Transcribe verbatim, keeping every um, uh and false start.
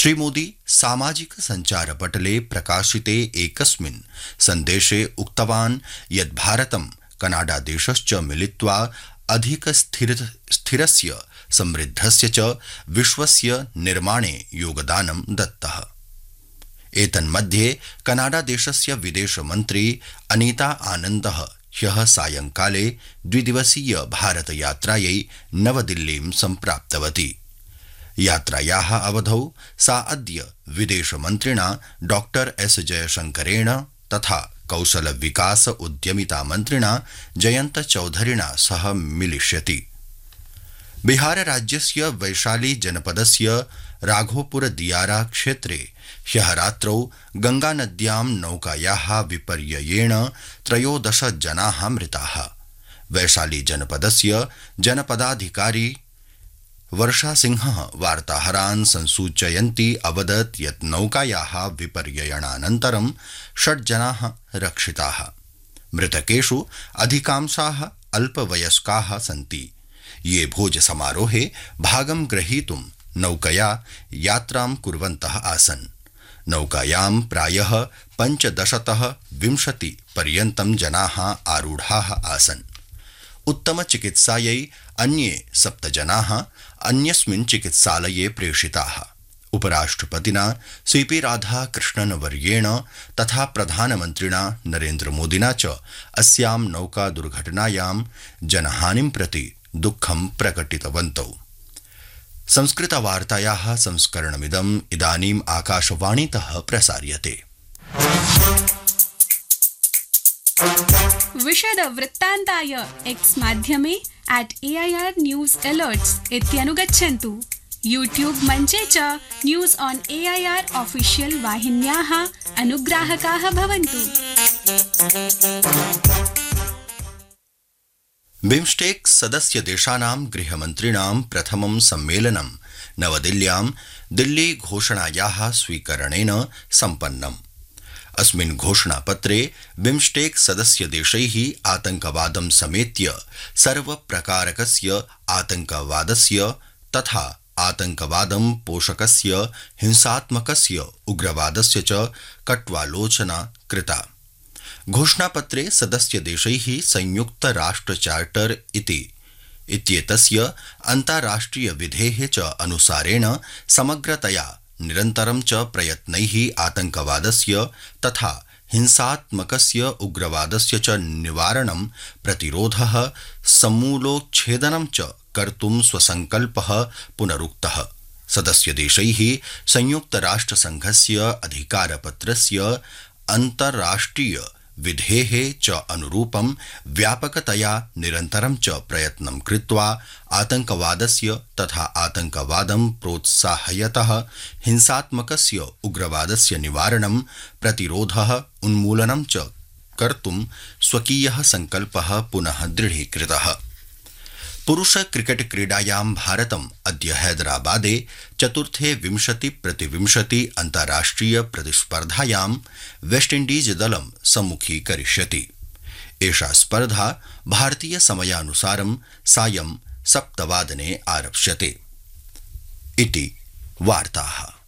श्रीमोदी सामाजिक सञ्चारपटले प्रकाशिते एकस्मिन् सन्देशे उक्तवान् यत् भारतं कनाडा देशश्च मिलित्वा अधिक स्थिर स्थिरस्य समृद्धस्य च विश्वस्य निर्माणे योगदानं दत्तः। एतन्मध्ये कनाडा देशस्य विदेशमन्त्री अनीता आनन्दः ह्यः सायंकाले द्विदिवसीय भारतयात्रायै नवदिल्लीं सम्प्राप्तवती। यात्रायाः अवधौ सा अद्य विदेशमन्त्रिणा डॉक्टर एस जयशंकरेण तथा कौशल विकास उद्यमिता मन्त्रिणा जयंत चौधरिणा सह मिलिष्यति। बिहार राज्यस्य वैशाली जनपदस्य राघोपुर दियारा क्षेत्रे ह्यः रात्रौ गंगानद्यां नौकायाः विपर्ययेण त्रयोदश जनाः मृताः। वैशाली जनपदस्य जनपदाधिकारी वर्षासिंहः वार्ताहरान् संसूचयन्ती अवदत् यत् नौकायाः विपर्ययनानन्तरं षड् जनाः रक्षिताः। मृतकेषु अधिकांशाः अल्पवयस्काः सन्ति, ये भोज समारोहे भागं ग्रहीतुं नौकया यात्रां कुर्वन्तः आसन्। नौकायां प्रायः पञ्चदशतः विंशति पर्यन्तं जनाः आरूढाः आसन्। उत्तमचिकित्सायै अन्ये सप्त जनाः अन्यस्मिन् चिकित्सालये प्रेषिताः। उपराष्ट्रपतिना सीपी राधाकृष्णन वर्येण तथा प्रधानमन्त्रिणा नरेन्द्र मोदिना च अस्यां नौका दुर्घटनायां जनहानिं प्रति दुःखं प्रकटितवन्तौ। संस्कृतवार्तायाः संस्करणमिदम् इदानीम् आकाशवाणीतः प्रसार्यते। विशद वृत्तान्ताय एक्स माध्यमे eight AIR news alerts इत्यनुगच्छन्तु। YouTube मञ्चे च न्यूज ऑन एआईआर ऑफिशियल वाहिन्याः अनुग्राहकाः भवन्तु। बिम्स्टेक सदस्य देशानां गृहमन्त्रिणां प्रथमं सम्मेलनं नवदिल्ल्यां दिल्ली घोषणायाः स्वीकरणेन सम्पन्नम्। अस्मिन् घोषणापत्रे बिम्स्टेक सदस्य देशैः आतंकवादं समेत्य सर्वप्रकारकस्य आतंकवादस्य तथा आतंकवादं पोषकस्य हिंसात्मकस्य उग्रवादस्य च कट्वालोचना कृता। घोषणापत्रे सदस्य देशैः संयुक्त राष्ट्र चार्टर इति इत्येतस्य अन्ताराष्ट्रिय विधेः च अनुसारेण समग्रतया निरन्तरं च प्रयत्नैः आतंकवादस्य तथा हिंसात्मकस्य उग्रवादस्य च निवारणं प्रतिरोधः समूलोच्छेदनं च कर्तुं स्वसंकल्पः पुनरुक्तः। सदस्य देशैः संयुक्त राष्ट्र संघस्य अधिकारपत्रस्य अन्ताराष्ट्रिय विधेः च अनुरूपं व्यापकतया निरन्तरं च प्रयत्नं कृत्वा आतंकवादस्य तथा आतंकवादं प्रोत्साहयतः हिंसात्मकस्य उग्रवादस्य निवारणं प्रतिरोधः उन्मूलनं च कर्तुं स्वकीयः संकल्पः पुनः दृढीकृतः। पुरुष क्रिकेट क्रीडायां भारतम् अद्य हैदराबादे चतुर्थे विंशति प्रतिविंशति अन्ताराष्ट्रिय प्रतिस्पर्धायां वेस्टइंडीज दलं सम्मुखीकरिष्यति। एषा स्पर्धा भारतीय समयानुसारं सायं सप्तवादने आरप्स्यते। इति वार्ताः।